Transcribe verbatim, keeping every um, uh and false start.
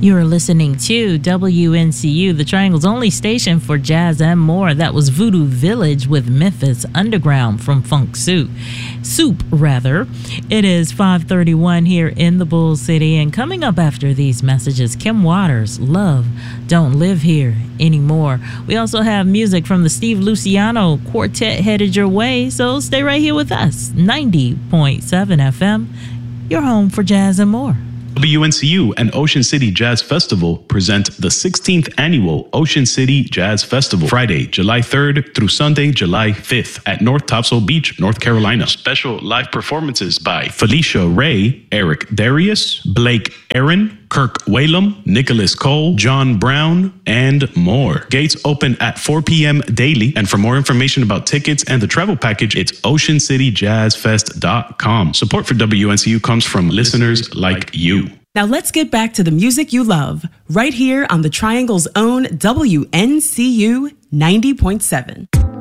You're listening to W N C U, the Triangle's only station for jazz and more. That was Voodoo Village with Memphis Underground from Funk Soup. Soup, rather. It is five thirty-one here in the Bull City, and coming up after these messages, Kim Waters, Love Don't Live Here Anymore. We also have music from the Steve Luciano Quartet headed your way, so stay right here with us. ninety point seven F M, your home for jazz and more. W N C U and Ocean City Jazz Festival present the sixteenth Annual Ocean City Jazz Festival, Friday, July third through Sunday, July fifth at North Topsail Beach, North Carolina. Special live performances by Felicia Ray, Eric Darius, Blake Aaron, Kirk Whalum, Nicholas Cole, John Brown, and more. Gates open at four p.m. daily, and for more information about tickets and the travel package, it's ocean city jazz fest dot com. Support for W N C U comes from listeners like you. Now let's get back to the music you love, right here on the Triangle's own W N C U ninety point seven.